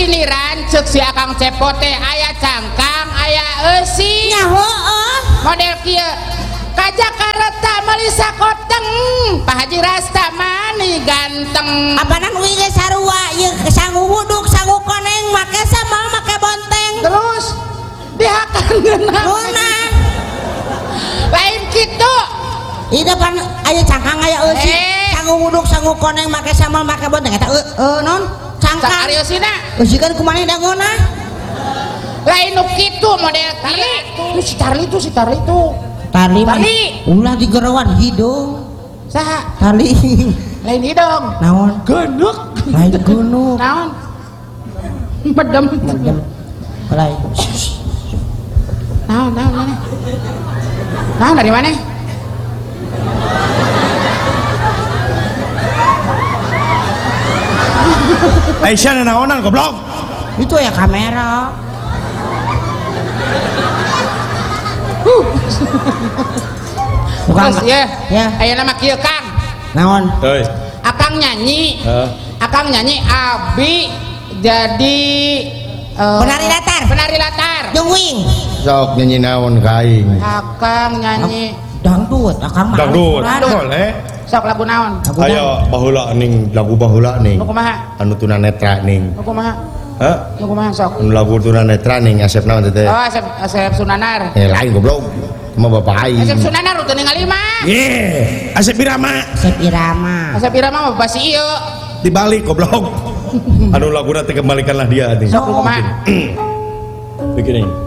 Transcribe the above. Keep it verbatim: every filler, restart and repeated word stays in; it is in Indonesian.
giliran cek si akang cepote aya cangkang aya eusi nyaho oh model kieu ka Jakarta Malisa Koteng Pak Haji Rasta mani ganteng apana nu ge sarua ieu sangu wuduk sangu koneng make sama make bonteng terus dihakangeuna nuna lain kitu di depan aya cangkang aya eusi Eh. sangu wuduk sangu koneng make sama make bonteng eta eu non cangkang sakariosina eusi kan kumaha dangona lain nu kitu model kieu si Tarli itu si Tarli itu tali Tali. ulah digerawan hidung saha tali lain hidung naon geneuk lain gunung naon medem medem lain naon naon mana naon dari mana Aisyah naonan goblok. itu ya kamera terus ya ya aya nama kieu Kang naon Heuy. akang nyanyi Heeh. akang nyanyi abi jadi eh, penari latar penari latar jeung wing sok nyanyi naon kaing akang nyanyi dangdut akang mah Dangdut. dangdut. Boleh. sok lagu naon Lagu ayo baheula ning lagu baheula ning nu kumaha anu tunanetra ning nu kumaha heh nu kumaha sok anu lagu tunanetra ning asep naon teh oh asep asep Sunanar eh lain goblok mah bapak aing asep Sunanar udah ningali mah Ye, Asep Irama Asep Irama asep Irama mah basi ieu dibalik goblok. Anu laguna teh kembalikanlah dia nih. sok nu kumaha Begini.